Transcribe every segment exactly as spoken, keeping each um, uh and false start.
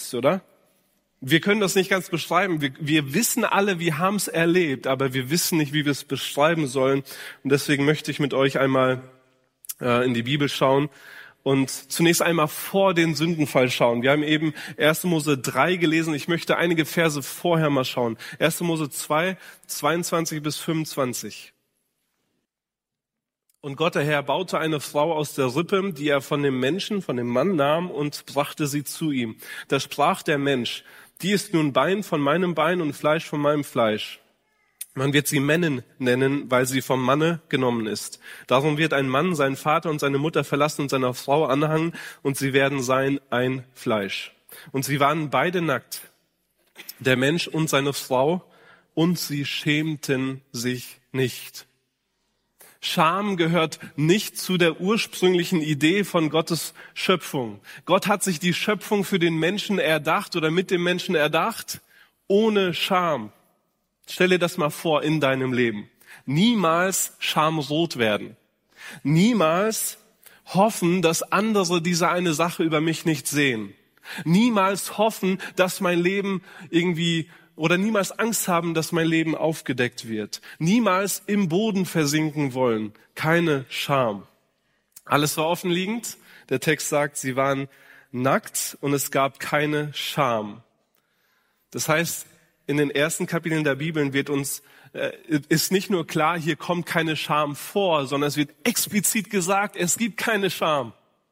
gibt's, oder? Wir können das nicht ganz beschreiben. Wir, wir wissen alle, wir haben es erlebt, aber wir wissen nicht, wie wir es beschreiben sollen. Und deswegen möchte ich mit euch einmal äh, in die Bibel schauen und zunächst einmal vor den Sündenfall schauen. Wir haben eben erster Mose drei gelesen. Ich möchte einige Verse vorher mal schauen. erster Mose zwei, zweiundzwanzig bis fünfundzwanzig. Und Gott, der Herr, baute eine Frau aus der Rippe, die er von dem Menschen, von dem Mann nahm und brachte sie zu ihm. Da sprach der Mensch: Die ist nun Bein von meinem Bein und Fleisch von meinem Fleisch. Man wird sie Männin nennen, weil sie vom Manne genommen ist. Darum wird ein Mann seinen Vater und seine Mutter verlassen und seiner Frau anhangen, und sie werden sein ein Fleisch. Und sie waren beide nackt, der Mensch und seine Frau, und sie schämten sich nicht. Scham gehört nicht zu der ursprüngliche Idee von Gottes Schöpfung. Gott hat sich die Schöpfung für den Menschen erdacht oder mit dem Menschen erdacht, ohne Scham. Stell dir das mal vor in deinem Leben. Niemals schamrot werden. Niemals hoffen, dass andere diese eine Sache über mich nicht sehen. Niemals hoffen, dass mein Leben irgendwie oder niemals Angst haben, dass mein Leben aufgedeckt wird. Niemals im Boden versinken wollen. Keine Scham. Alles war offenliegend. Der Text sagt, sie waren nackt und es gab keine Scham. Das heißt, in den ersten Kapiteln der Bibel wird uns, äh, ist nicht nur klar, hier kommt keine Scham vor, sondern es wird explizit gesagt, es gibt keine Scham.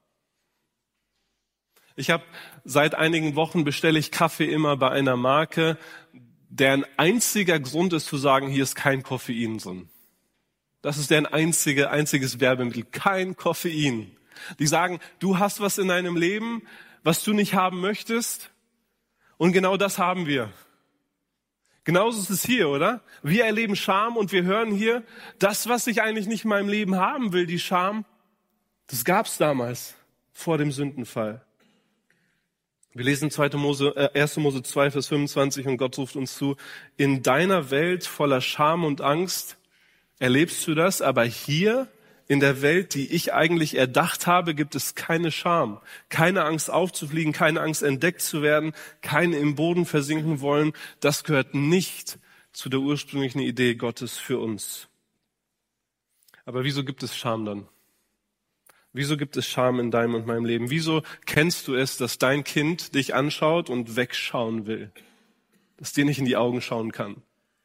Ich habe seit einigen Wochen bestelle ich Kaffee immer bei einer Marke, deren einziger Grund ist zu sagen, hier ist kein Koffein drin. Das ist deren einzige, einziges Werbemittel, kein Koffein. Die sagen, du hast was in deinem Leben, was du nicht haben möchtest, und genau das haben wir. Genauso ist es hier, oder? Wir erleben Scham und wir hören hier, das, was ich eigentlich nicht in meinem Leben haben will, die Scham, das gab's damals vor dem Sündenfall. Wir lesen zweiter Mose, äh, erster Mose zwei, Vers fünfundzwanzig, und Gott ruft uns zu: In deiner Welt voller Scham und Angst erlebst du das, aber hier in der Welt, die ich eigentlich erdacht habe, gibt es keine Scham, keine Angst aufzufliegen, keine Angst entdeckt zu werden, keine im Boden versinken wollen. Das gehört nicht zu der ursprünglichen Idee Gottes für uns. Aber wieso gibt es Scham dann? Wieso gibt es Scham in deinem und meinem Leben? Wieso kennst du es, dass dein Kind dich anschaut und wegschauen will? Dass dir nicht in die Augen schauen kann?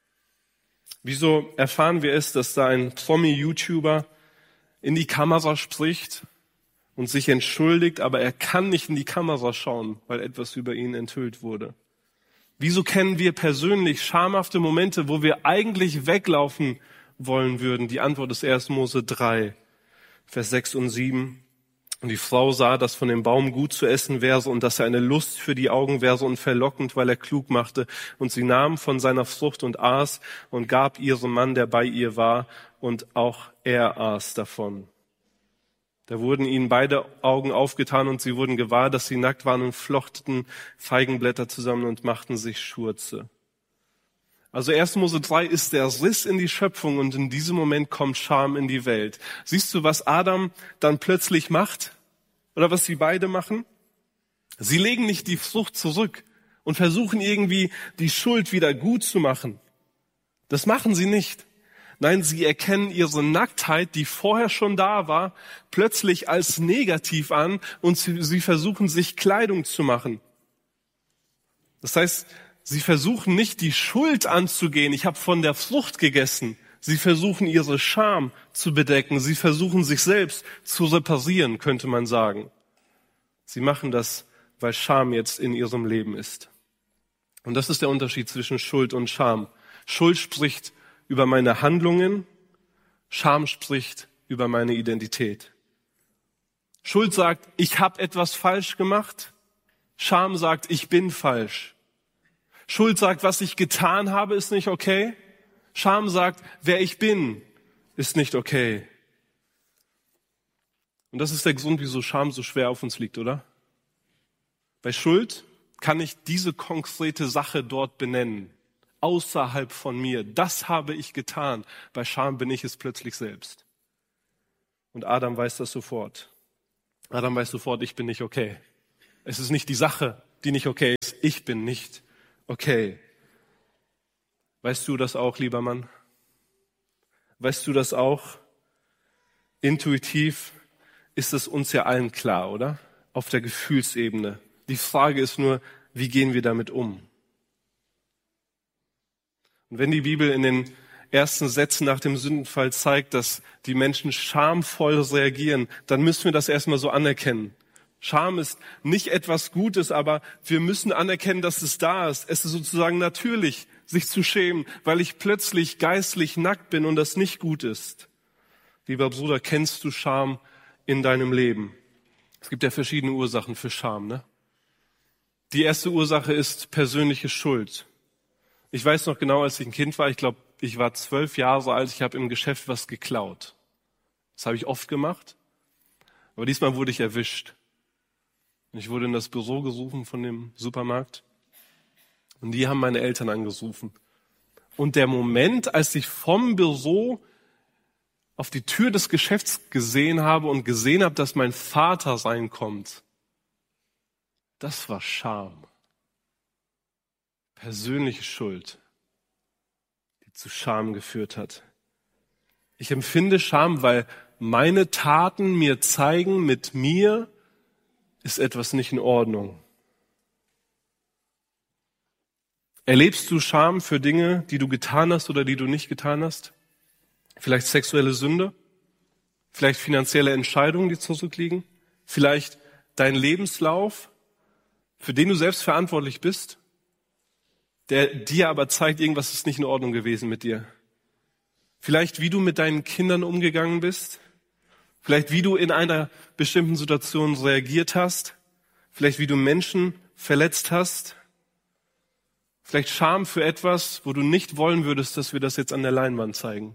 Wieso erfahren wir es, dass da ein Promi-YouTuber in die Kamera spricht und sich entschuldigt, aber er kann nicht in die Kamera schauen, weil etwas über ihn enthüllt wurde? Wieso kennen wir persönlich schamhafte Momente, wo wir eigentlich weglaufen wollen würden? Die Antwort ist erster Mose drei, Vers sechs und sieben. Und die Frau sah, dass von dem Baum gut zu essen wäre und dass er eine Lust für die Augen wäre und verlockend, weil er klug machte. Und sie nahm von seiner Frucht und aß und gab ihrem Mann, der bei ihr war, und auch er aß davon. Da wurden ihnen beide Augen aufgetan und sie wurden gewahr, dass sie nackt waren, und flochteten Feigenblätter zusammen und machten sich Schurze. Also erster Mose drei ist der Riss in die Schöpfung, und in diesem Moment kommt Scham in die Welt. Siehst du, was Adam dann plötzlich macht? Oder was sie beide machen? Sie legen nicht die Frucht zurück und versuchen irgendwie die Schuld wieder gut zu machen. Das machen sie nicht. Nein, sie erkennen ihre Nacktheit, die vorher schon da war, plötzlich als negativ an, und sie, sie versuchen, sich Kleidung zu machen. Das heißt, sie versuchen nicht, die Schuld anzugehen. Ich habe von der Frucht gegessen. Sie versuchen, ihre Scham zu bedecken. Sie versuchen, sich selbst zu reparieren, könnte man sagen. Sie machen das, weil Scham jetzt in ihrem Leben ist. Und das ist der Unterschied zwischen Schuld und Scham. Schuld spricht über meine Handlungen. Scham spricht über meine Identität. Schuld sagt, ich habe etwas falsch gemacht. Scham sagt, ich bin falsch. Schuld sagt, was ich getan habe, ist nicht okay. Scham sagt, wer ich bin, ist nicht okay. Und das ist der Grund, wieso Scham so schwer auf uns liegt, oder? Bei Schuld kann ich diese konkrete Sache dort benennen, außerhalb von mir. Das habe ich getan. Bei Scham bin ich es plötzlich selbst. Und Adam weiß das sofort. Adam weiß sofort, ich bin nicht okay. Es ist nicht die Sache, die nicht okay ist. Ich bin nicht okay. Weißt du das auch, lieber Mann? Weißt du das auch? Intuitiv ist es uns ja allen klar, oder? Auf der Gefühlsebene. Die Frage ist nur, wie gehen wir damit um? Und wenn die Bibel in den ersten Sätzen nach dem Sündenfall zeigt, dass die Menschen schamvoll reagieren, dann müssen wir das erstmal so anerkennen. Scham ist nicht etwas Gutes, aber wir müssen anerkennen, dass es da ist. Es ist sozusagen natürlich, sich zu schämen, weil ich plötzlich geistlich nackt bin und das nicht gut ist. Lieber Bruder, kennst du Scham in deinem Leben? Es gibt ja verschiedene Ursachen für Scham, ne? Die erste Ursache ist persönliche Schuld. Ich weiß noch genau, als ich ein Kind war, ich glaube, ich war zwölf Jahre alt, ich habe im Geschäft was geklaut. Das habe ich oft gemacht, aber diesmal wurde ich erwischt. Ich wurde in das Büro gerufen von dem Supermarkt und die haben meine Eltern angerufen. Und der Moment, als ich vom Büro auf die Tür des Geschäfts gesehen habe und gesehen habe, dass mein Vater reinkommt, das war Scham. Persönliche Schuld, die zu Scham geführt hat. Ich empfinde Scham, weil meine Taten mir zeigen, mit mir ist etwas nicht in Ordnung. Erlebst du Scham für Dinge, die du getan hast oder die du nicht getan hast? Vielleicht sexuelle Sünde? Vielleicht finanzielle Entscheidungen, die zurückliegen? Vielleicht dein Lebenslauf, für den du selbst verantwortlich bist, der dir aber zeigt, irgendwas ist nicht in Ordnung gewesen mit dir. Vielleicht wie du mit deinen Kindern umgegangen bist? Vielleicht wie du in einer bestimmten Situation reagiert hast? Vielleicht wie du Menschen verletzt hast? Vielleicht Scham für etwas, wo du nicht wollen würdest, dass wir das jetzt an der Leinwand zeigen.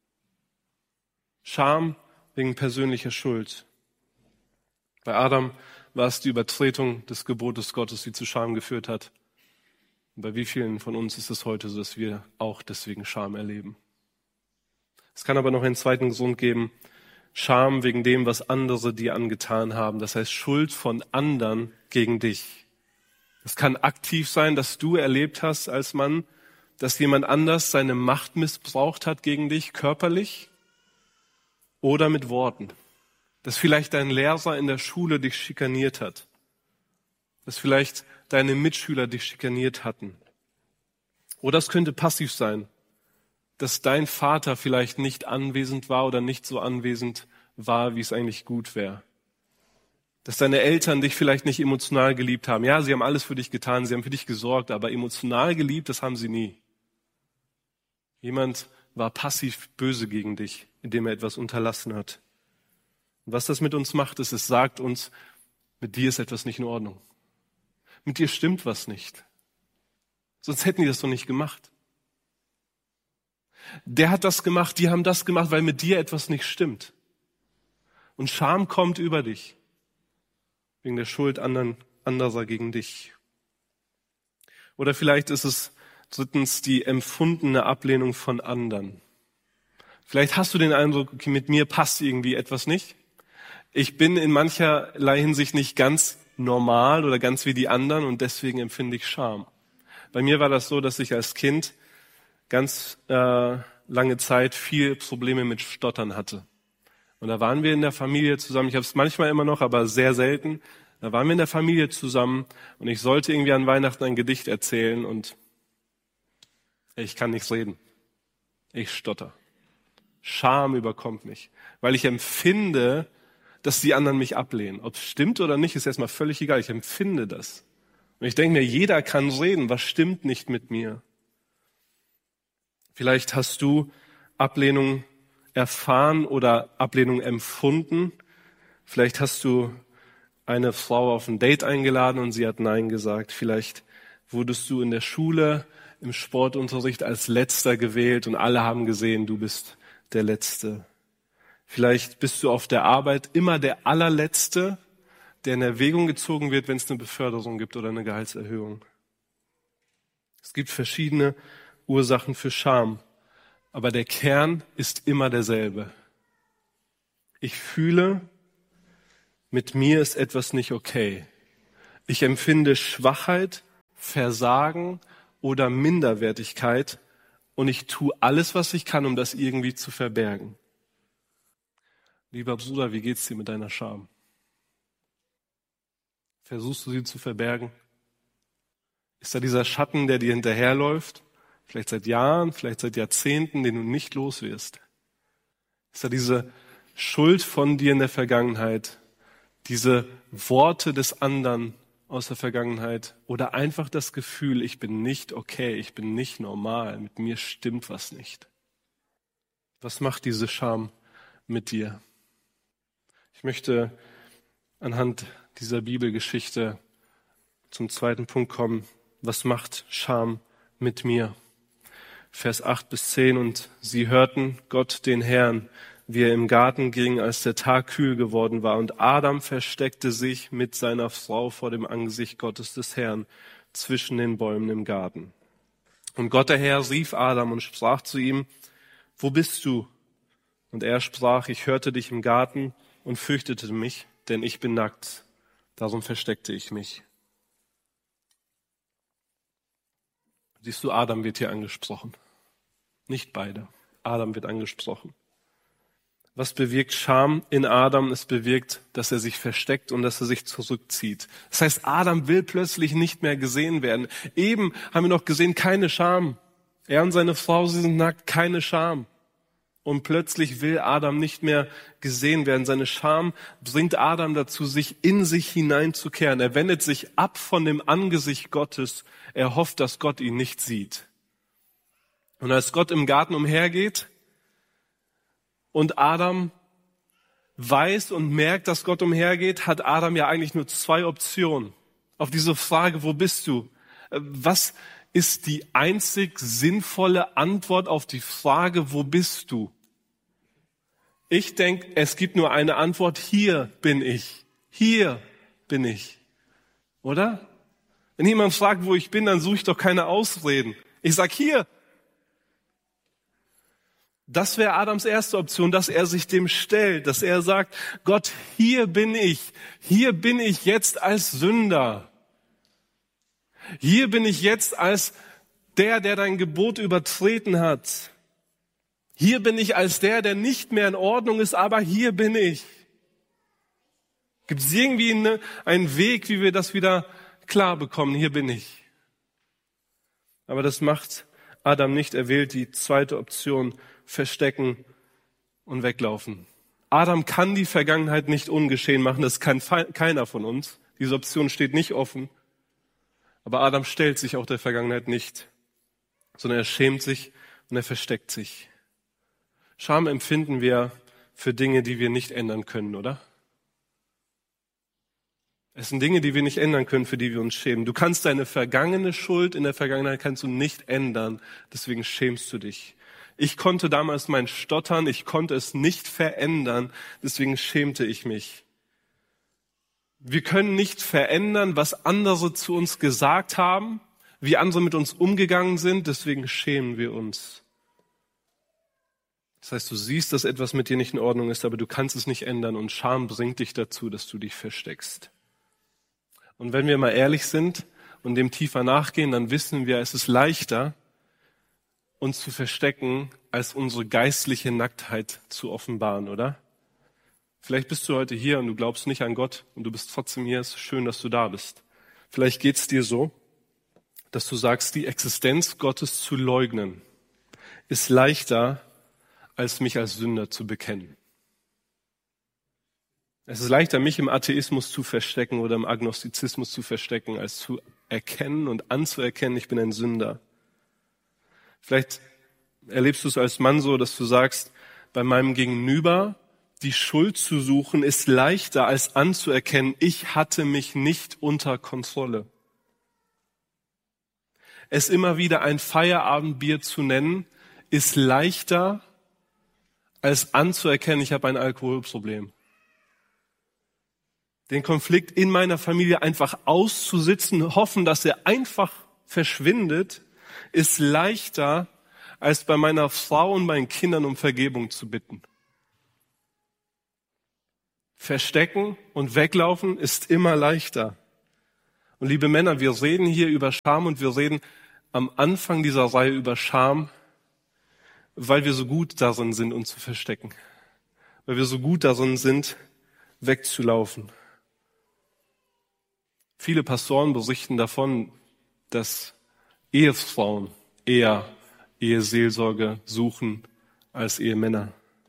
Scham wegen persönlicher Schuld. Bei Adam war es die Übertretung des Gebotes Gottes, die zu Scham geführt hat. Und bei wie vielen von uns ist es heute so, dass wir auch deswegen Scham erleben? Es kann aber noch einen zweiten Grund geben, Scham wegen dem, was andere dir angetan haben. Das heißt Schuld von anderen gegen dich. Es kann aktiv sein, dass du erlebt hast als Mann, dass jemand anders seine Macht missbraucht hat gegen dich, körperlich oder mit Worten. Dass vielleicht dein Lehrer in der Schule dich schikaniert hat. Dass vielleicht deine Mitschüler dich schikaniert hatten. Oder es könnte passiv sein, dass dein Vater vielleicht nicht anwesend war oder nicht so anwesend war, wie es eigentlich gut wäre. Dass deine Eltern dich vielleicht nicht emotional geliebt haben. Ja, sie haben alles für dich getan, sie haben für dich gesorgt, aber emotional geliebt, das haben sie nie. Jemand war passiv böse gegen dich, indem er etwas unterlassen hat. Und was das mit uns macht, ist, es sagt uns, mit dir ist etwas nicht in Ordnung. Mit dir stimmt was nicht. Sonst hätten die das doch nicht gemacht. Der hat das gemacht, die haben das gemacht, weil mit dir etwas nicht stimmt. Und Scham kommt über dich. Wegen der Schuld anderen, anderer gegen dich. Oder vielleicht ist es drittens die empfundene Ablehnung von anderen. Vielleicht hast du den Eindruck, okay, mit mir passt irgendwie etwas nicht. Ich bin in mancherlei Hinsicht nicht ganz normal oder ganz wie die anderen und deswegen empfinde ich Scham. Bei mir war das so, dass ich als Kind ganz äh, lange Zeit viel Probleme mit Stottern hatte. Und da waren wir in der Familie zusammen, ich habe es manchmal immer noch, aber sehr selten, da waren wir in der Familie zusammen und ich sollte irgendwie an Weihnachten ein Gedicht erzählen und ich kann nichts reden. Ich stotter. Scham überkommt mich, weil ich empfinde, dass die anderen mich ablehnen. Ob es stimmt oder nicht, ist erstmal völlig egal. Ich empfinde das. Und ich denke mir, jeder kann reden, was stimmt nicht mit mir? Vielleicht hast du Ablehnung erfahren oder Ablehnung empfunden. Vielleicht hast du eine Frau auf ein Date eingeladen und sie hat Nein gesagt. Vielleicht wurdest du in der Schule, im Sportunterricht als Letzter gewählt und alle haben gesehen, du bist der Letzte. Vielleicht bist du auf der Arbeit immer der Allerletzte, der in Erwägung gezogen wird, wenn es eine Beförderung gibt oder eine Gehaltserhöhung. Es gibt verschiedene Ursachen für Scham, aber der Kern ist immer derselbe. Ich fühle, mit mir ist etwas nicht okay. Ich empfinde Schwachheit, Versagen oder Minderwertigkeit und ich tue alles, was ich kann, um das irgendwie zu verbergen. Lieber Bruder, wie geht's dir mit deiner Scham? Versuchst du sie zu verbergen? Ist da dieser Schatten, der dir hinterherläuft? Vielleicht seit Jahren, vielleicht seit Jahrzehnten, den du nicht los wirst? Ist da diese Schuld von dir in der Vergangenheit? Diese Worte des anderen aus der Vergangenheit? Oder einfach das Gefühl, ich bin nicht okay, ich bin nicht normal, mit mir stimmt was nicht? Was macht diese Scham mit dir? Ich möchte anhand dieser Bibelgeschichte zum zweiten Punkt kommen. Was macht Scham mit mir? Vers acht bis zehn. Und sie hörten Gott, den Herrn, wie er im Garten ging, als der Tag kühl geworden war. Und Adam versteckte sich mit seiner Frau vor dem Angesicht Gottes des Herrn zwischen den Bäumen im Garten. Und Gott, der Herr, rief Adam und sprach zu ihm, wo bist du? Und er sprach, ich hörte dich im Garten und fürchtete mich, denn ich bin nackt. Darum versteckte ich mich. Siehst du, Adam wird hier angesprochen. Nicht beide. Adam wird angesprochen. Was bewirkt Scham in Adam? Es bewirkt, dass er sich versteckt und dass er sich zurückzieht. Das heißt, Adam will plötzlich nicht mehr gesehen werden. Eben haben wir noch gesehen, keine Scham. Er und seine Frau, sie sind nackt, keine Scham. Und plötzlich will Adam nicht mehr gesehen werden. Seine Scham bringt Adam dazu, sich in sich hineinzukehren. Er wendet sich ab von dem Angesicht Gottes. Er hofft, dass Gott ihn nicht sieht. Und als Gott im Garten umhergeht und Adam weiß und merkt, dass Gott umhergeht, hat Adam ja eigentlich nur zwei Optionen. Auf diese Frage, wo bist du? Was ist die einzig sinnvolle Antwort auf die Frage, wo bist du? Ich denke, es gibt nur eine Antwort, hier bin ich. Hier bin ich. Oder? Wenn jemand fragt, wo ich bin, dann suche ich doch keine Ausreden. Ich sag hier. Das wäre Adams erste Option, dass er sich dem stellt, dass er sagt, Gott, hier bin ich. Hier bin ich jetzt als Sünder. Hier bin ich jetzt als der, der dein Gebot übertreten hat. Hier bin ich als der, der nicht mehr in Ordnung ist, aber hier bin ich. Gibt es irgendwie eine, einen Weg, wie wir das wieder klar bekommen? Hier bin ich. Aber das macht Adam nicht. Er wählt die zweite Option, verstecken und weglaufen. Adam kann die Vergangenheit nicht ungeschehen machen. Das kann keiner von uns. Diese Option steht nicht offen. Aber Adam stellt sich auch der Vergangenheit nicht, sondern er schämt sich und er versteckt sich. Scham empfinden wir für Dinge, die wir nicht ändern können, oder? Es sind Dinge, die wir nicht ändern können, für die wir uns schämen. Du kannst deine vergangene Schuld in der Vergangenheit kannst du nicht ändern, deswegen schämst du dich. Ich konnte damals mein Stottern, ich konnte es nicht verändern, deswegen schämte ich mich. Wir können nicht verändern, was andere zu uns gesagt haben, wie andere mit uns umgegangen sind, deswegen schämen wir uns. Das heißt, du siehst, dass etwas mit dir nicht in Ordnung ist, aber du kannst es nicht ändern und Scham bringt dich dazu, dass du dich versteckst. Und wenn wir mal ehrlich sind und dem tiefer nachgehen, dann wissen wir, es ist leichter, uns zu verstecken, als unsere geistliche Nacktheit zu offenbaren, oder? Vielleicht bist du heute hier und du glaubst nicht an Gott und du bist trotzdem hier. Es ist schön, dass du da bist. Vielleicht geht es dir so, dass du sagst, die Existenz Gottes zu leugnen ist leichter, als mich als Sünder zu bekennen. Es ist leichter, mich im Atheismus zu verstecken oder im Agnostizismus zu verstecken, als zu erkennen und anzuerkennen, ich bin ein Sünder. Vielleicht erlebst du es als Mann so, dass du sagst, bei meinem Gegenüber die Schuld zu suchen, ist leichter als anzuerkennen, ich hatte mich nicht unter Kontrolle. Es immer wieder ein Feierabendbier zu nennen, ist leichter als anzuerkennen, ich habe ein Alkoholproblem. Den Konflikt in meiner Familie einfach auszusitzen, hoffen, dass er einfach verschwindet, ist leichter, als bei meiner Frau und meinen Kindern um Vergebung zu bitten. Verstecken und weglaufen ist immer leichter. Und liebe Männer, wir reden hier über Scham und wir reden am Anfang dieser Reihe über Scham, weil wir so gut darin sind, uns zu verstecken. Weil wir so gut darin sind, wegzulaufen. Viele Pastoren berichten davon, dass Ehefrauen eher Eheseelsorge suchen als Ehemänner.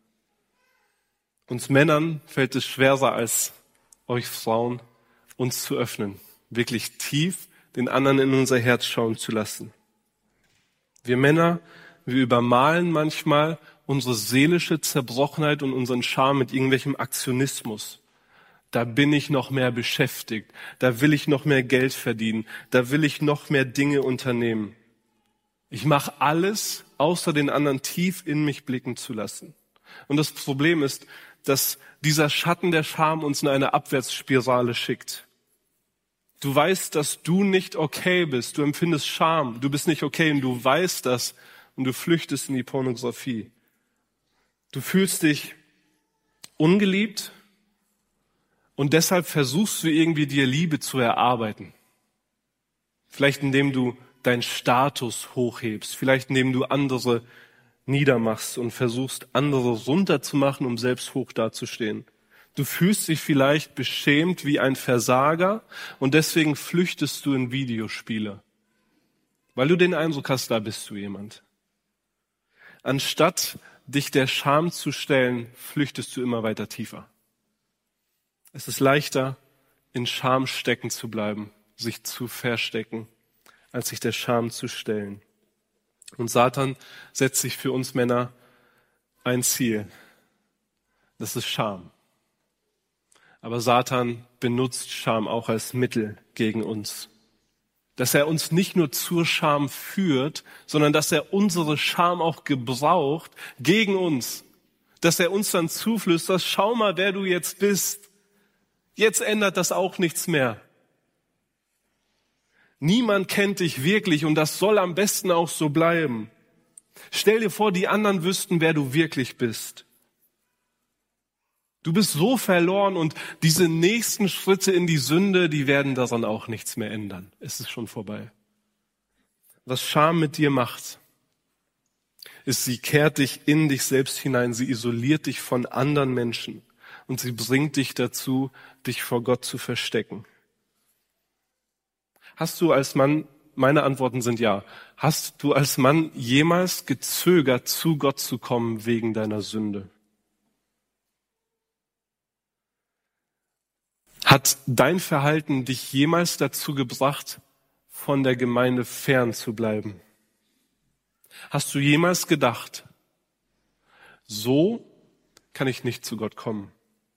Uns Männern fällt es schwerer als euch Frauen, uns zu öffnen, wirklich tief den anderen in unser Herz schauen zu lassen. Wir Männer, wir übermalen manchmal unsere seelische Zerbrochenheit und unseren Scham mit irgendwelchem Aktionismus. Da bin ich noch mehr beschäftigt, da will ich noch mehr Geld verdienen, da will ich noch mehr Dinge unternehmen. Ich mache alles, außer den anderen tief in mich blicken zu lassen. Und das Problem ist, dass dieser Schatten der Scham uns in eine Abwärtsspirale schickt. Du weißt, dass du nicht okay bist, du empfindest Scham, du bist nicht okay und du weißt das und du flüchtest in die Pornografie. Du fühlst dich ungeliebt und deshalb versuchst du irgendwie dir Liebe zu erarbeiten. Vielleicht indem du deinen Status hochhebst, vielleicht indem du andere niedermachst und versuchst, andere runterzumachen, um selbst hoch dazustehen. Du fühlst dich vielleicht beschämt wie ein Versager und deswegen flüchtest du in Videospiele, weil du den Eindruck hast, da bist du jemand. Anstatt dich der Scham zu stellen, flüchtest du immer weiter tiefer. Es ist leichter, in Scham stecken zu bleiben, sich zu verstecken, als sich der Scham zu stellen. Und Satan setzt sich für uns Männer ein Ziel. Das ist Scham. Aber Satan benutzt Scham auch als Mittel gegen uns. Dass er uns nicht nur zur Scham führt, sondern dass er unsere Scham auch gebraucht gegen uns. Dass er uns dann zuflüstert, schau mal, wer du jetzt bist. Jetzt ändert das auch nichts mehr. Niemand kennt dich wirklich und das soll am besten auch so bleiben. Stell dir vor, die anderen wüssten, wer du wirklich bist. Du bist so verloren und diese nächsten Schritte in die Sünde, die werden daran auch nichts mehr ändern. Es ist schon vorbei. Was Scham mit dir macht, ist, sie kehrt dich in dich selbst hinein, sie isoliert dich von anderen Menschen und sie bringt dich dazu, dich vor Gott zu verstecken. Hast du als Mann, meine Antworten sind ja, hast du als Mann jemals gezögert, zu Gott zu kommen wegen deiner Sünde? Hat dein Verhalten dich jemals dazu gebracht, von der Gemeinde fern zu bleiben? Hast du jemals gedacht, so kann ich nicht zu Gott kommen?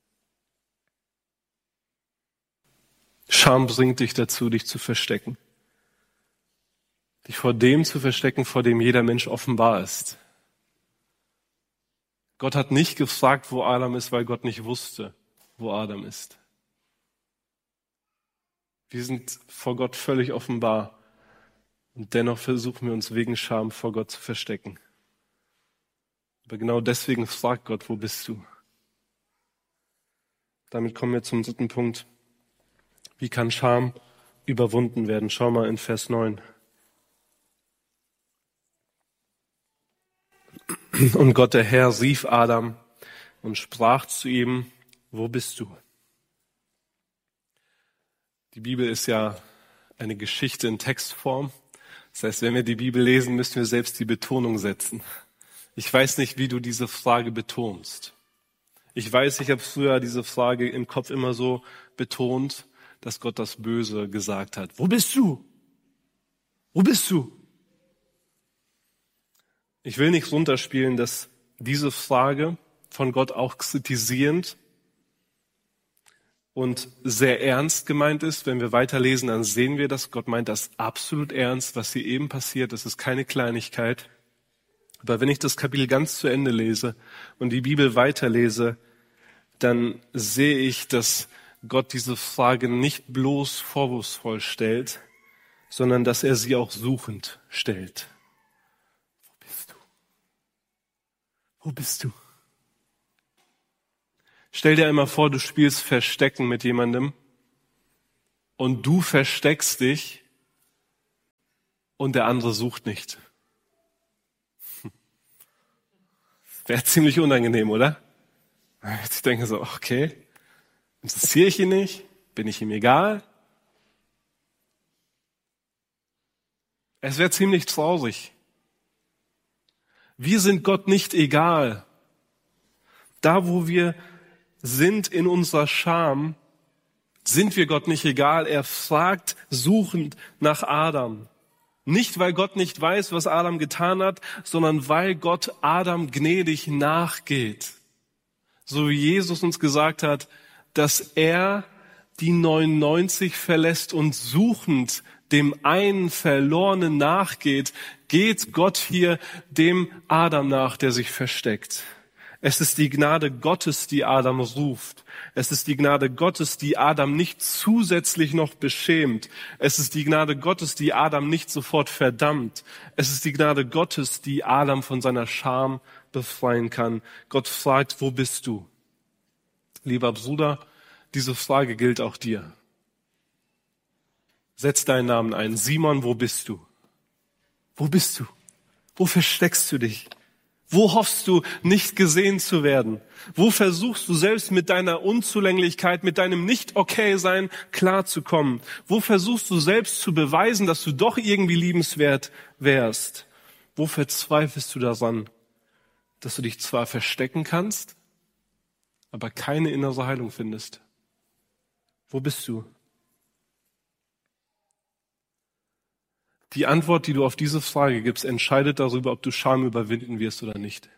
Scham bringt dich dazu, dich zu verstecken. Dich vor dem zu verstecken, vor dem jeder Mensch offenbar ist. Gott hat nicht gefragt, wo Adam ist, weil Gott nicht wusste, wo Adam ist. Wir sind vor Gott völlig offenbar und dennoch versuchen wir uns wegen Scham vor Gott zu verstecken. Aber genau deswegen fragt Gott, wo bist du? Damit kommen wir zum dritten Punkt. Wie kann Scham überwunden werden? Schau mal in Vers neun. Und Gott, der Herr, rief Adam und sprach zu ihm, wo bist du? Die Bibel ist ja eine Geschichte in Textform. Das heißt, wenn wir die Bibel lesen, müssen wir selbst die Betonung setzen. Ich weiß nicht, wie du diese Frage betonst. Ich weiß, ich habe früher diese Frage im Kopf immer so betont, dass Gott das Böse gesagt hat. Wo bist du? Wo bist du? Ich will nicht runterspielen, dass diese Frage von Gott auch kritisierend und sehr ernst gemeint ist. Wenn wir weiterlesen, dann sehen wir, dass Gott meint das absolut ernst, was hier eben passiert. Das ist keine Kleinigkeit. Aber wenn ich das Kapitel ganz zu Ende lese und die Bibel weiterlese, dann sehe ich, dass Gott diese Frage nicht bloß vorwurfsvoll stellt, sondern dass er sie auch suchend stellt. Wo bist du? Wo bist du? Stell dir einmal vor, du spielst Verstecken mit jemandem und du versteckst dich und der andere sucht nicht. Wäre ziemlich unangenehm, oder? Ich denke so, okay, interessiere ich ihn nicht? Bin ich ihm egal? Es wäre ziemlich traurig. Wir sind Gott nicht egal. Da, wo wir sind in unserer Scham, sind wir Gott nicht egal. Er fragt suchend nach Adam. Nicht, weil Gott nicht weiß, was Adam getan hat, sondern weil Gott Adam gnädig nachgeht. So wie Jesus uns gesagt hat, dass er die neunundneunzig verlässt und suchend dem einen Verlorenen nachgeht, geht Gott hier dem Adam nach, der sich versteckt. Es ist die Gnade Gottes, die Adam ruft. Es ist die Gnade Gottes, die Adam nicht zusätzlich noch beschämt. Es ist die Gnade Gottes, die Adam nicht sofort verdammt. Es ist die Gnade Gottes, die Adam von seiner Scham befreien kann. Gott fragt, wo bist du? Lieber Bruder, diese Frage gilt auch dir. Setz deinen Namen ein. Simon, wo bist du? Wo bist du? Wo versteckst du dich? Wo hoffst du, nicht gesehen zu werden? Wo versuchst du selbst mit deiner Unzulänglichkeit, mit deinem Nicht-Okay-Sein klarzukommen? Wo versuchst du selbst zu beweisen, dass du doch irgendwie liebenswert wärst? Wo verzweifelst du daran, dass du dich zwar verstecken kannst, aber keine innere Heilung findest? Wo bist du? Die Antwort, die du auf diese Frage gibst, entscheidet darüber, ob du Scham überwinden wirst oder nicht.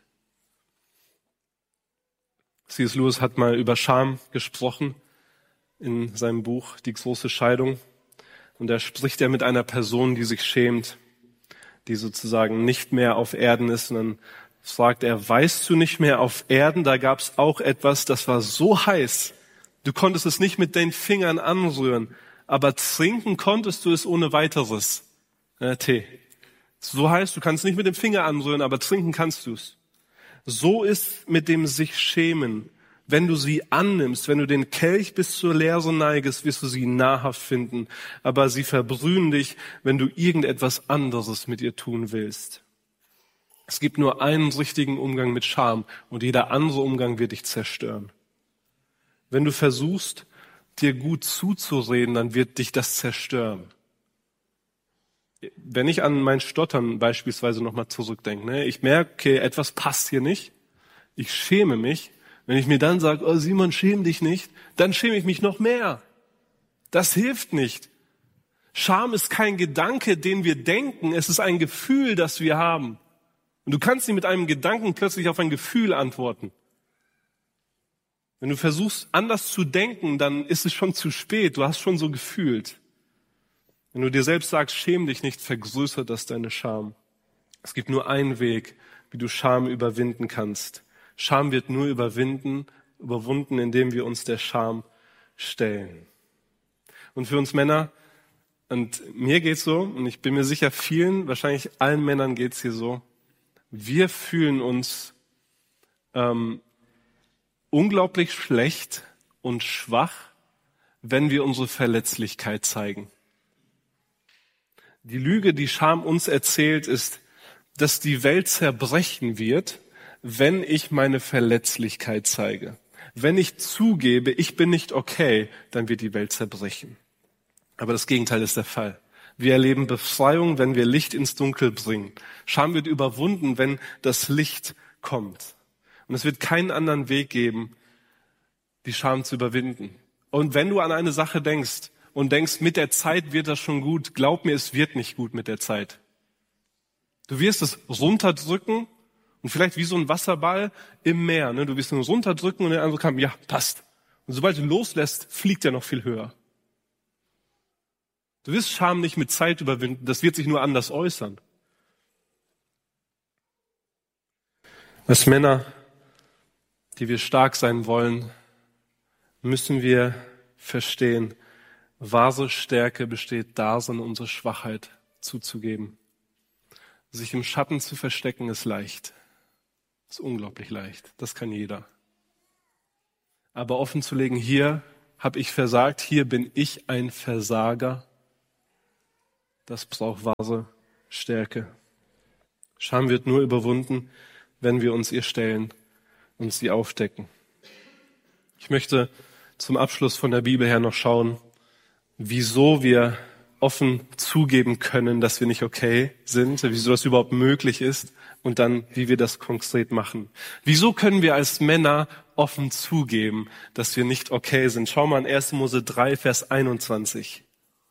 C S Lewis hat mal über Scham gesprochen in seinem Buch Die große Scheidung. Und da spricht er mit einer Person, die sich schämt, die sozusagen nicht mehr auf Erden ist. Und dann fragt er, weißt du nicht mehr, auf Erden, da gab es auch etwas, das war so heiß, du konntest es nicht mit den Fingern anrühren, aber trinken konntest du es ohne weiteres. Äh, Tee. So heißt, du kannst nicht mit dem Finger anrühren, aber trinken kannst du es. So ist mit dem sich schämen. Wenn du sie annimmst, wenn du den Kelch bis zur Leere neigest, wirst du sie nahrhaft finden. Aber sie verbrühen dich, wenn du irgendetwas anderes mit ihr tun willst. Es gibt nur einen richtigen Umgang mit Scham und jeder andere Umgang wird dich zerstören. Wenn du versuchst, dir gut zuzureden, dann wird dich das zerstören. Wenn ich an mein Stottern beispielsweise nochmal zurückdenke, ne, ich merke, okay, etwas passt hier nicht, ich schäme mich. Wenn ich mir dann sage, oh Simon, schäm dich nicht, dann schäme ich mich noch mehr. Das hilft nicht. Scham ist kein Gedanke, den wir denken, es ist ein Gefühl, das wir haben. Und du kannst nicht mit einem Gedanken plötzlich auf ein Gefühl antworten. Wenn du versuchst, anders zu denken, dann ist es schon zu spät, du hast schon so gefühlt. Wenn du dir selbst sagst, schäm dich nicht, vergrößert das deine Scham. Es gibt nur einen Weg, wie du Scham überwinden kannst. Scham wird nur überwinden, überwunden, indem wir uns der Scham stellen. Und für uns Männer, und mir geht's so, und ich bin mir sicher vielen, wahrscheinlich allen Männern geht's hier so, wir fühlen uns ähm, unglaublich schlecht und schwach, wenn wir unsere Verletzlichkeit zeigen. Die Lüge, die Scham uns erzählt, ist, dass die Welt zerbrechen wird, wenn ich meine Verletzlichkeit zeige. Wenn ich zugebe, ich bin nicht okay, dann wird die Welt zerbrechen. Aber das Gegenteil ist der Fall. Wir erleben Befreiung, wenn wir Licht ins Dunkel bringen. Scham wird überwunden, wenn das Licht kommt. Und es wird keinen anderen Weg geben, die Scham zu überwinden. Und wenn du an eine Sache denkst und denkst, mit der Zeit wird das schon gut, glaub mir, es wird nicht gut mit der Zeit. Du wirst es runterdrücken und vielleicht wie so ein Wasserball im Meer. Ne? Du wirst ihn runterdrücken und der andere kann, ja, passt. Und sobald du loslässt, fliegt er noch viel höher. Du wirst Scham nicht mit Zeit überwinden, das wird sich nur anders äußern. Als Männer, die wir stark sein wollen, müssen wir verstehen, wahre Stärke besteht darin, unsere Schwachheit zuzugeben. Sich im Schatten zu verstecken ist leicht. Ist unglaublich leicht. Das kann jeder. Aber offenzulegen, hier habe ich versagt? Hier bin ich ein Versager. Das braucht wahre Stärke. Scham wird nur überwunden, wenn wir uns ihr stellen und sie aufdecken. Ich möchte zum Abschluss von der Bibel her noch schauen, wieso wir offen zugeben können, dass wir nicht okay sind, wieso das überhaupt möglich ist und dann, wie wir das konkret machen. Wieso können wir als Männer offen zugeben, dass wir nicht okay sind? Schau mal in erster Mose drei, Vers einundzwanzig.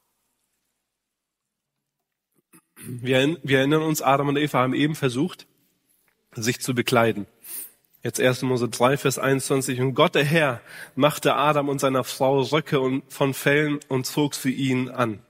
Wir, wir erinnern uns, Adam und Eva haben eben versucht, sich zu bekleiden. Jetzt erster Mose drei, Vers einundzwanzig. Und Gott, der Herr, machte Adam und seiner Frau Röcke von Fellen und zog sie ihnen an.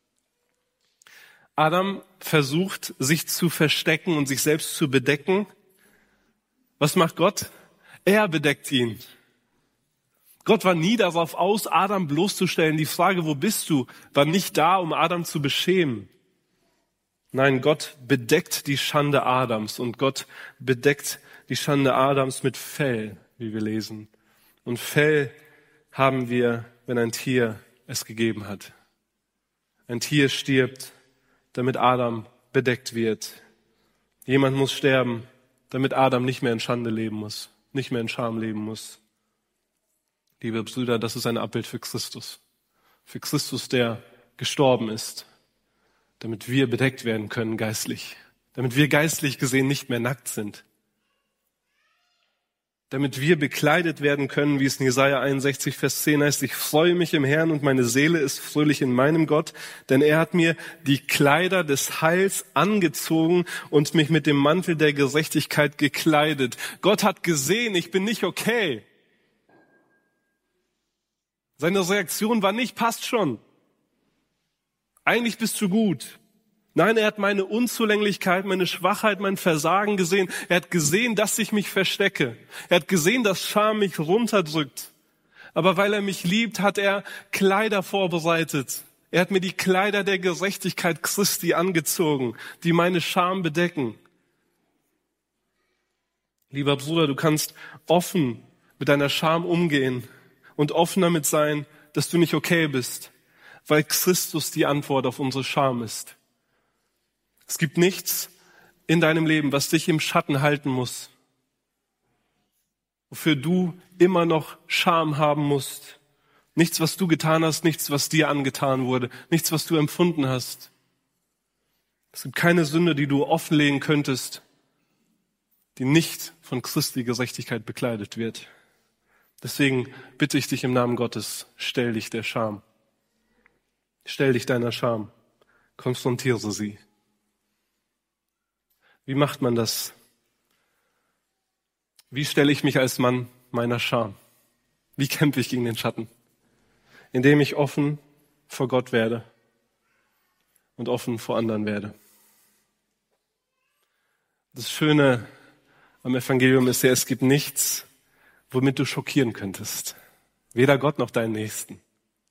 Adam versucht, sich zu verstecken und sich selbst zu bedecken. Was macht Gott? Er bedeckt ihn. Gott war nie darauf aus, Adam bloßzustellen. Die Frage, wo bist du, war nicht da, um Adam zu beschämen. Nein, Gott bedeckt die Schande Adams und Gott bedeckt die Schande Adams mit Fell, wie wir lesen. Und Fell haben wir, wenn ein Tier es gegeben hat. Ein Tier stirbt, damit Adam bedeckt wird. Jemand muss sterben, damit Adam nicht mehr in Schande leben muss, nicht mehr in Scham leben muss. Liebe Brüder, das ist ein Abbild für Christus. Für Christus, der gestorben ist, damit wir bedeckt werden können geistlich. Damit wir geistlich gesehen nicht mehr nackt sind. Damit wir bekleidet werden können, wie es in Jesaja einundsechzig, Vers zehn heißt, ich freue mich im Herrn und meine Seele ist fröhlich in meinem Gott, denn er hat mir die Kleider des Heils angezogen und mich mit dem Mantel der Gerechtigkeit gekleidet. Gott hat gesehen, ich bin nicht okay. Seine Reaktion war nicht, passt schon. Eigentlich bist du gut. Nein, er hat meine Unzulänglichkeit, meine Schwachheit, mein Versagen gesehen. Er hat gesehen, dass ich mich verstecke. Er hat gesehen, dass Scham mich runterdrückt. Aber weil er mich liebt, hat er Kleider vorbereitet. Er hat mir die Kleider der Gerechtigkeit Christi angezogen, die meine Scham bedecken. Lieber Bruder, du kannst offen mit deiner Scham umgehen und offen damit sein, dass du nicht okay bist, weil Christus die Antwort auf unsere Scham ist. Es gibt nichts in deinem Leben, was dich im Schatten halten muss, wofür du immer noch Scham haben musst. Nichts, was du getan hast, nichts, was dir angetan wurde, nichts, was du empfunden hast. Es gibt keine Sünde, die du offenlegen könntest, die nicht von Christi Gerechtigkeit bekleidet wird. Deswegen bitte ich dich im Namen Gottes, stell dich der Scham. Stell dich deiner Scham. Konfrontiere sie. Wie macht man das? Wie stelle ich mich als Mann meiner Scham? Wie kämpfe ich gegen den Schatten? Indem ich offen vor Gott werde und offen vor anderen werde. Das Schöne am Evangelium ist ja, es gibt nichts, womit du schockieren könntest. Weder Gott noch deinen Nächsten.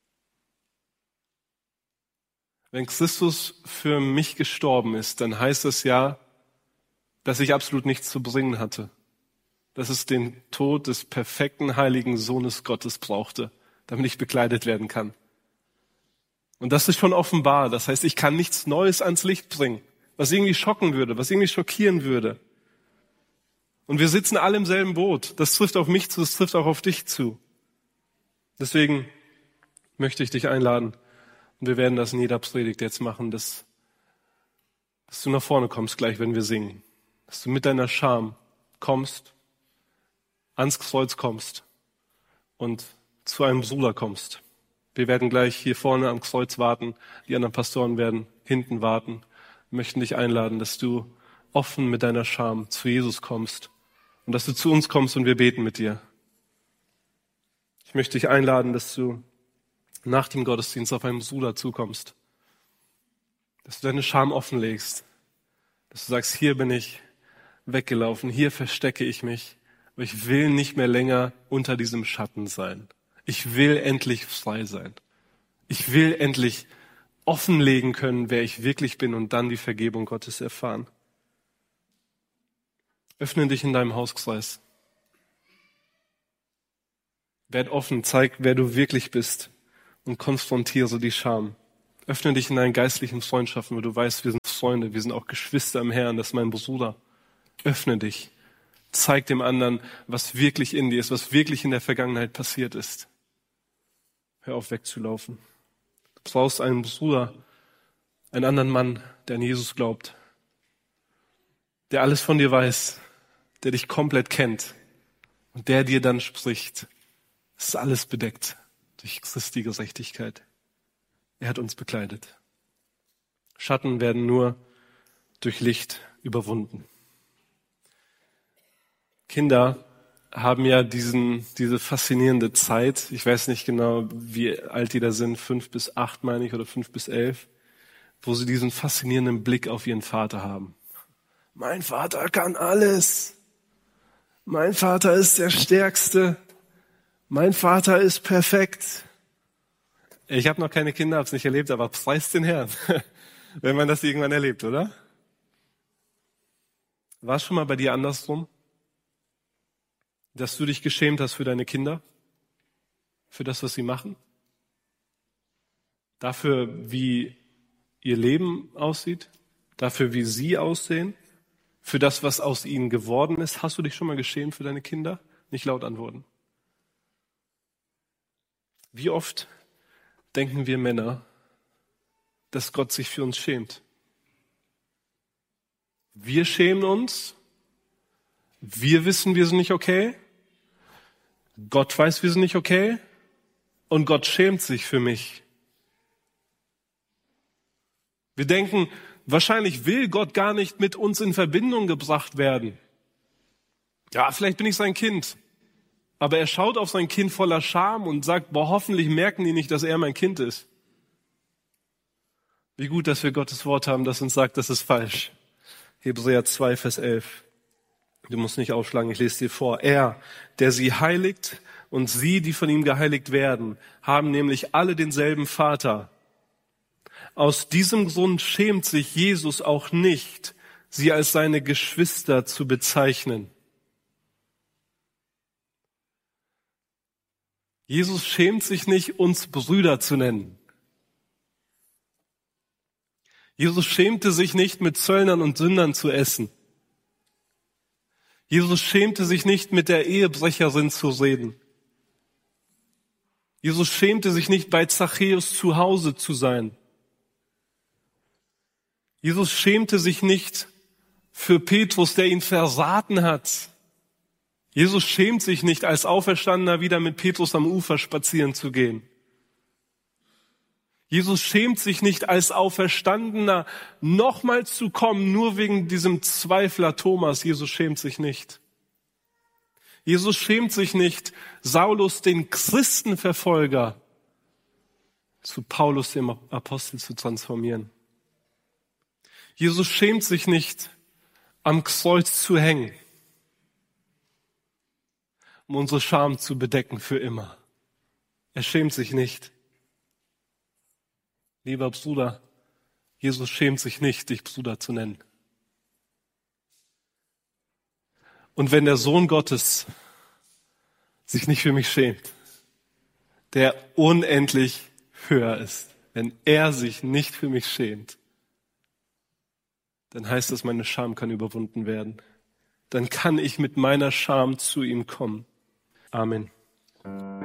Wenn Christus für mich gestorben ist, dann heißt es ja, dass ich absolut nichts zu bringen hatte. Dass es den Tod des perfekten, heiligen Sohnes Gottes brauchte, damit ich bekleidet werden kann. Und das ist schon offenbar. Das heißt, ich kann nichts Neues ans Licht bringen, was irgendwie schocken würde, was irgendwie schockieren würde. Und wir sitzen alle im selben Boot. Das trifft auf mich zu, das trifft auch auf dich zu. Deswegen möchte ich dich einladen, und wir werden das in jeder Predigt jetzt machen, dass, dass du nach vorne kommst, gleich wenn wir singen. Dass du mit deiner Scham kommst, ans Kreuz kommst und zu einem Bruder kommst. Wir werden gleich hier vorne am Kreuz warten, die anderen Pastoren werden hinten warten, wir möchten dich einladen, dass du offen mit deiner Scham zu Jesus kommst und dass du zu uns kommst und wir beten mit dir. Ich möchte dich einladen, dass du nach dem Gottesdienst auf einen Bruder zukommst, dass du deine Scham offenlegst, dass du sagst, hier bin ich weggelaufen, hier verstecke ich mich, aber ich will nicht mehr länger unter diesem Schatten sein. Ich will endlich frei sein. Ich will endlich offenlegen können, wer ich wirklich bin und dann die Vergebung Gottes erfahren. Öffne dich in deinem Hauskreis. Werd offen, zeig, wer du wirklich bist und konfrontiere die Scham. Öffne dich in deinen geistlichen Freundschaften, weil du weißt, wir sind Freunde, wir sind auch Geschwister im Herrn, das ist mein Bruder. Öffne dich. Zeig dem anderen, was wirklich in dir ist, was wirklich in der Vergangenheit passiert ist. Hör auf, wegzulaufen. Du brauchst einen Bruder, einen anderen Mann, der an Jesus glaubt, der alles von dir weiß, der dich komplett kennt und der dir dann spricht. Es ist alles bedeckt durch Christi Gerechtigkeit. Er hat uns bekleidet. Schatten werden nur durch Licht überwunden. Kinder haben ja diesen, diese faszinierende Zeit. Ich weiß nicht genau, wie alt die da sind, fünf bis acht meine ich oder fünf bis elf, wo sie diesen faszinierenden Blick auf ihren Vater haben. Mein Vater kann alles. Mein Vater ist der Stärkste. Mein Vater ist perfekt. Ich habe noch keine Kinder, habe es nicht erlebt, aber preist den Herrn, wenn man das irgendwann erlebt, oder? War es schon mal bei dir andersrum? Dass du dich geschämt hast für deine Kinder? Für das, was sie machen? Dafür, wie ihr Leben aussieht? Dafür, wie sie aussehen? Für das, was aus ihnen geworden ist? Hast du dich schon mal geschämt für deine Kinder? Nicht laut antworten. Wie oft denken wir Männer, dass Gott sich für uns schämt? Wir schämen uns. Wir wissen, wir sind nicht okay. Gott weiß, wir sind nicht okay. Und Gott schämt sich für mich. Wir denken, wahrscheinlich will Gott gar nicht mit uns in Verbindung gebracht werden. Ja, vielleicht bin ich sein Kind. Aber er schaut auf sein Kind voller Scham und sagt, boah, hoffentlich merken die nicht, dass er mein Kind ist. Wie gut, dass wir Gottes Wort haben, das uns sagt, das ist falsch. Hebräer zwei, Vers elf. Du musst nicht aufschlagen, ich lese dir vor. Er, der sie heiligt und sie, die von ihm geheiligt werden, haben nämlich alle denselben Vater. Aus diesem Grund schämt sich Jesus auch nicht, sie als seine Geschwister zu bezeichnen. Jesus schämt sich nicht, uns Brüder zu nennen. Jesus schämte sich nicht, mit Zöllnern und Sündern zu essen. Jesus schämte sich nicht, mit der Ehebrecherin zu reden. Jesus schämte sich nicht, bei Zachäus zu Hause zu sein. Jesus schämte sich nicht für Petrus, der ihn verraten hat. Jesus schämt sich nicht, als Auferstandener wieder mit Petrus am Ufer spazieren zu gehen. Jesus schämt sich nicht, als Auferstandener nochmal zu kommen, nur wegen diesem Zweifler Thomas. Jesus schämt sich nicht. Jesus schämt sich nicht, Saulus, den Christenverfolger, zu Paulus, dem Apostel, zu transformieren. Jesus schämt sich nicht, am Kreuz zu hängen, um unsere Scham zu bedecken für immer. Er schämt sich nicht. Lieber Bruder, Jesus schämt sich nicht, dich Bruder zu nennen. Und wenn der Sohn Gottes sich nicht für mich schämt, der unendlich höher ist, wenn er sich nicht für mich schämt, dann heißt das, meine Scham kann überwunden werden. Dann kann ich mit meiner Scham zu ihm kommen. Amen.